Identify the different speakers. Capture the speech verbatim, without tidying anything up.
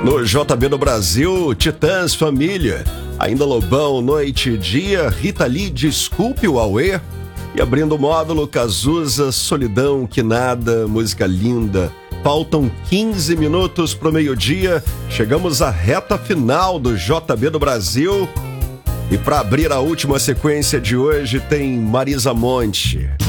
Speaker 1: No J B do Brasil, Titãs, Família. Ainda Lobão, Noite e Dia, Rita Lee, Desculpe o Auê. E abrindo o módulo, Cazuza, Solidão, Que Nada, música linda. Faltam quinze minutos pro meio-dia. Chegamos à reta final do J B do Brasil. E para abrir a última sequência de hoje tem Marisa Monte.